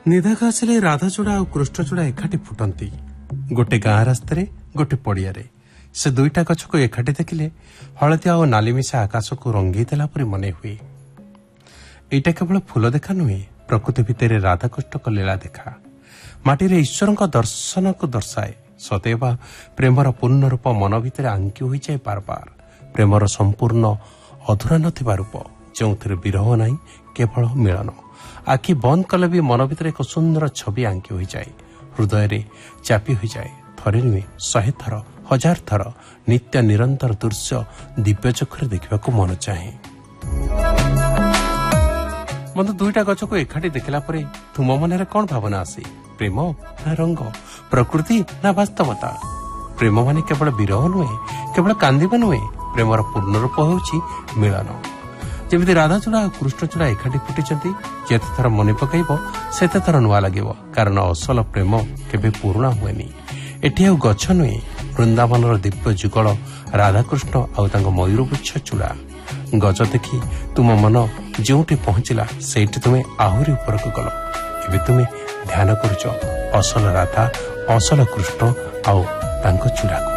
ନିଦାଘ ଆସିଲେ ରାଧାଚୂଡ଼ା ଆଉ କୃଷ୍ଣଚୂଡ଼ା ଏକାଠି ଫୁଟନ୍ତି। ଗୋଟେ ଗାଁ ରାସ୍ତାରେ, ଗୋଟେ ପଡ଼ିଆରେ। ସେ ଦୁଇଟା ଗଛକୁ ଏକାଠି ଦେଖିଲେ ହଳଦିଆ ଓ ନାଲିମିଶା ଆକାଶକୁ ରଙ୍ଗେଇ ଦେଲା ପରି ମନେ ହୁଏ। ଏଇଟା କେବଳ ଫୁଲ ଦେଖା ନୁହେଁ, ପ୍ରକୃତି ଭିତରେ ରାଧାକୃଷ୍ଣଙ୍କ ଲୀଳା ଦେଖା। ମାଟିରେ ଈଶ୍ୱରଙ୍କ ଦର୍ଶନକୁ ଦର୍ଶାଏ। ସତେବା ପ୍ରେମର ପୂର୍ଣ୍ଣ ରୂପ ମନ ଭିତରେ ଆଙ୍କି ହୋଇଯାଏ ବାର ବାର। ପ୍ରେମର ସମ୍ପୂର୍ଣ୍ଣ ଅଧୁରା ନଥିବା ରୂପ, ଯେଉଁଥିରେ ବିରହ ନାହିଁ, କେବଳ ମିଳନ। ଆଖି ବନ୍ଦ କଲେ ବି ମନ ଭିତରେ ଏକ ସୁନ୍ଦର ଛବି ଆଙ୍କି ହୋଇଯାଏ, ହୃଦୟରେ ଚାପି ହୋଇଯାଏ। ଥରେ ନୁହେଁ, 100 ଥର, 1000 ଥର ନିତ୍ୟ ନିରନ୍ତର ଦୃଶ୍ୟ ଦିବ୍ୟ ଚକ୍ଷୁରେ ଦେଖିବାକୁ ମନ ଚାହେଁ। ବନ୍ଧୁ, ଦୁଇଟା ଗଛକୁ ଏକାଠି ଦେଖିଲା ପରେ ତୁମ ମନରେ କ'ଣ ଭାବନା ଆସେ? ପ୍ରେମ ନା ରଙ୍ଗ, ପ୍ରକୃତି ନା ବାସ୍ତବତା? ପ୍ରେମ ମାନେ କେବଳ ବିରହ ନୁହେଁ, କେବଳ କାନ୍ଦିବା ନୁହେଁ। ପ୍ରେମର ପୂର୍ଣ୍ଣ ରୂପ ହେଉଛି ମିଳନ। ଯେମିତି ରାଧାଚୂଡ଼ା ଆଉ କୃଷ୍ଣଚୂଡ଼ା ଏକାଠି ଫୁଟିଛନ୍ତି, ଯେତେଥର ମନେ ପକାଇବ ସେତେଥର ନୂଆ ଲାଗିବ। କାରଣ ଅସଲ ପ୍ରେମ କେବେ ପୁରୁଣା ହୁଏନି। ଏଠି ଆଉ ଗଛ ନୁହେଁ, ବୃନ୍ଦାବନର ଦିବ୍ୟ ଯୁଗଳ ରାଧାକୃଷ୍ଣ ଆଉ ତାଙ୍କ ମୟୂରପୁଚ୍ଛ ଚୂଡ଼ା। ଗଛ ଦେଖି ତୁମ ମନ ଯେଉଁଠି ପହଞ୍ଚିଲା, ସେଇଠି ତୁମେ ଆହୁରି ଉପରକୁ ଗଲ। ଏବେ ତୁମେ ଧ୍ୟାନ କରୁଛ ଅସଲ ରାଧା, ଅସଲ କୃଷ୍ଣ ଆଉ ତାଙ୍କ ଚୂଡ଼ାକୁ।